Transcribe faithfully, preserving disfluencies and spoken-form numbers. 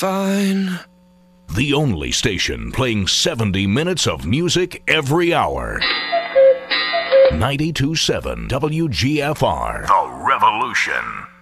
fine. The only station playing seventy minutes of music every hour. ninety-two point seven W G F R. The Revolution.